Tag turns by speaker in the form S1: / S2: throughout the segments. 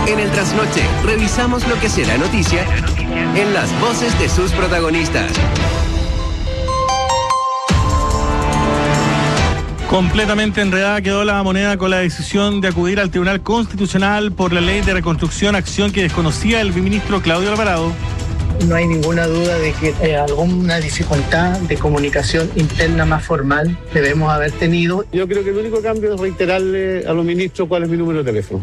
S1: En el trasnoche, revisamos lo que será noticia en las voces de sus protagonistas.
S2: Completamente enredada quedó la moneda con la decisión de acudir al Tribunal Constitucional por la Ley de Reconstrucción, acción que desconocía el ministro Claudio Alvarado.
S3: No hay ninguna duda de que alguna dificultad de comunicación interna más formal debemos haber tenido.
S4: Yo creo que el único cambio es reiterarle a los ministros cuál es mi número de teléfono.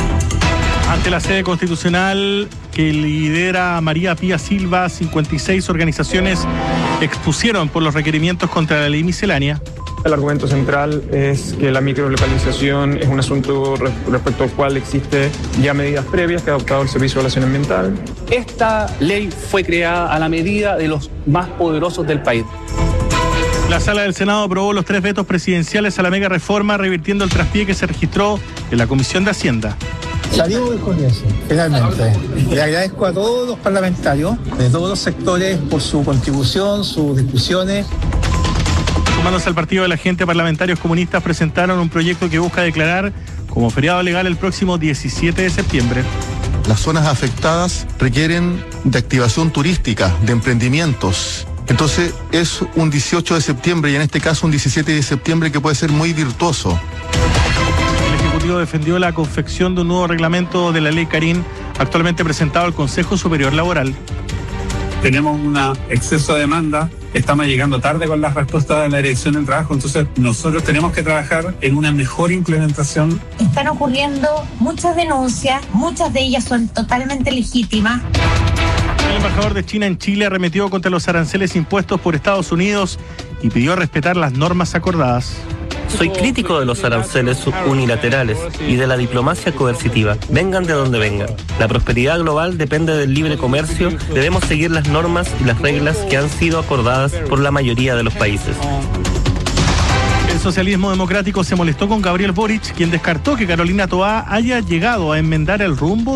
S2: Ante la sede constitucional que lidera María Pía Silva, 56 organizaciones expusieron por los requerimientos contra la ley miscelánea.
S5: El argumento central es que la microlocalización es un asunto respecto al cual existe ya medidas previas que ha adoptado el Servicio de Evaluación Ambiental.
S6: Esta ley fue creada a la medida de los más poderosos del país.
S2: La Sala del Senado aprobó los 3 vetos presidenciales a la mega reforma, revirtiendo el traspié que se registró en la Comisión de Hacienda.
S7: Salimos del Congreso, finalmente. Le agradezco a todos los parlamentarios de todos los sectores por su contribución, sus discusiones.
S2: Sumándose al partido de la gente, parlamentarios comunistas presentaron un proyecto que busca declarar como feriado legal el próximo 17 de septiembre.
S8: Las zonas afectadas requieren de activación turística, de emprendimientos. Entonces es un 18 de septiembre y en este caso un 17 de septiembre que puede ser muy virtuoso.
S2: El Ejecutivo defendió la confección de un nuevo reglamento de la Ley Carín, actualmente presentado al Consejo Superior Laboral.
S9: Tenemos un exceso de demanda, estamos llegando tarde con las respuestas de la Dirección del Trabajo, entonces nosotros tenemos que trabajar en una mejor implementación.
S10: Están ocurriendo muchas denuncias, muchas de ellas son totalmente legítimas.
S2: El embajador de China en Chile arremetió contra los aranceles impuestos por Estados Unidos y pidió respetar las normas acordadas.
S11: Soy crítico de los aranceles unilaterales y de la diplomacia coercitiva. Vengan de donde vengan. La prosperidad global depende del libre comercio. Debemos seguir las normas y las reglas que han sido acordadas por la mayoría de los países.
S2: El socialismo democrático se molestó con Gabriel Boric, quien descartó que Carolina Toá haya llegado a enmendar el rumbo